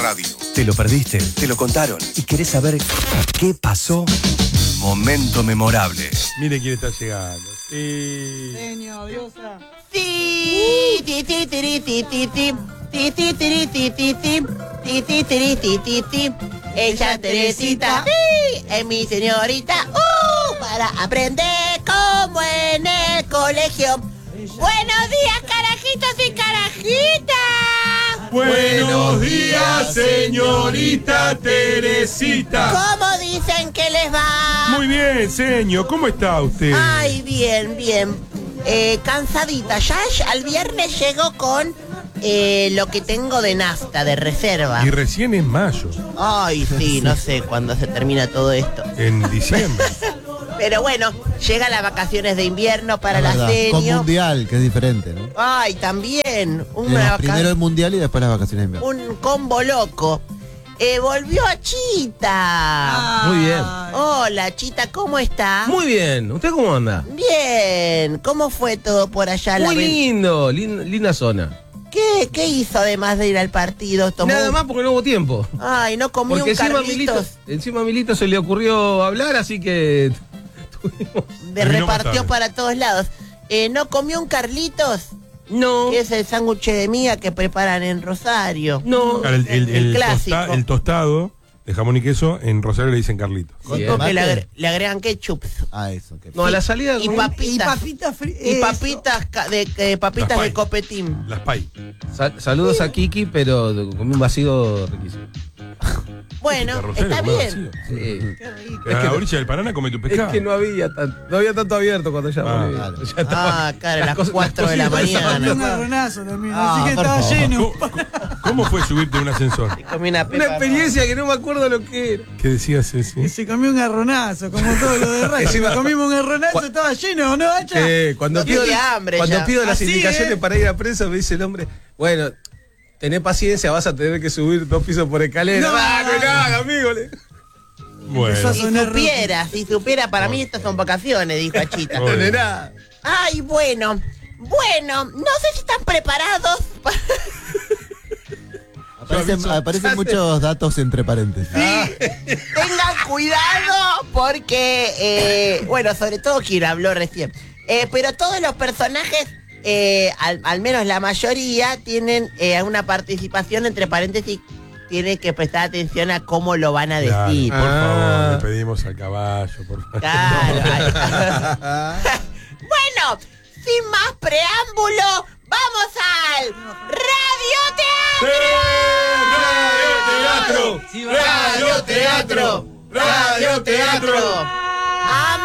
radio. ¿Te lo perdiste? ¿Te lo contaron? ¿Y querés saber qué pasó? Momento memorable. Mire quién está llegando. Sí. Genio, diosa. Sí, ti, ti, tiri, ti, ti, ti. Ti, ti, tiri, ti, ti, ti. Ti, ti, tiri, ti, ti, ti. Ella Teresita, sí, es mi señorita, para aprender como en el colegio. Buenos días, carajitos y carajitas. Buenos días, señorita Teresita. ¿Cómo dicen que les va? Muy bien, señor. ¿Cómo está usted? Ay, bien, bien. Cansadita. Ya al viernes llego con lo que tengo de nafta, de reserva. Y recién es mayo. Ay, sí, no sé cuándo se termina todo esto. En diciembre. Pero bueno, llegan las vacaciones de invierno para la Con seño. mundial, que es diferente, ¿no? Ay, también. Primero el mundial y después las vacaciones de invierno. Un combo loco. Volvió a Chita. Muy bien. Hola, Chita, ¿cómo está? Muy bien. ¿Usted cómo anda? Bien. ¿Cómo fue todo por allá? Muy lindo, linda zona. ¿Qué hizo además de ir al partido? Nada más porque no hubo tiempo. Ay, no comió Porque un Carlitos. encima a Milito se le ocurrió hablar, así que tuvimos... Repartió para todos lados. ¿No comió un Carlitos? No. Que es el sándwich de miga que preparan en Rosario. No. El clásico. el tostado de jamón y queso en Rosario le dicen Carlitos. Sí, Porque le agregan ketchup. Ah, eso. No, a la salida... Y papitas. Y papitas papitas Las de copetín. Las pay. Saludos a Kiki, pero comí un vacío riquísimo. Bueno, Rosario, está comer bien. vacío. Sí. A la orilla del Paraná come tu pescado. Es que no había tanto abierto cuando ya volví. claro. Ya estaba- Ah, claro, a las cosas- 4 de la cositas mañana. Un marronazo también, Ah, así que por estaba favor. lleno. ¿Cómo fue subirte a un ascensor? Comí una Una experiencia que no me acuerdo lo que era. ¿Qué decías, Y ese? se comió un garronazo, como todo lo de Racing. Encima- Comimos un garronazo, estaba lleno, ¿no, Hacha? Cuando No pido, tenía hambre cuando ya. pido las Así, indicaciones para ir a prensa, me dice el hombre, bueno, tené paciencia, vas a tener que subir 2 pisos por escalera. No, No haga, amigo. Bueno. Si supiera, para mí estas son vacaciones, dijo Achita. Bueno. No nada. Ay, bueno, no sé si están preparados para... Aparecen muchos datos entre paréntesis. Tengan cuidado porque, bueno, sobre todo quien habló recién. Pero todos los personajes, al menos la mayoría, tienen una participación entre paréntesis. Tienen que prestar atención a cómo lo van a Claro, decir. por favor, le pedimos al caballo, por favor. Claro. Bueno, sin más preámbulo, vamos al radioteatro. ¡Radioteatro! Radioteatro. Radioteatro.